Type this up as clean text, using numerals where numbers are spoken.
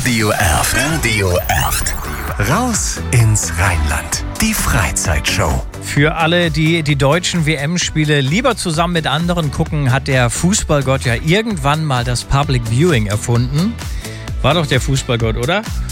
Radio F. Radio F. Raus ins Rheinland. Die Freizeitshow. Für alle, die die deutschen WM-Spiele lieber zusammen mit anderen gucken, hat der Fußballgott ja irgendwann mal das Public Viewing erfunden. War doch der Fußballgott, oder?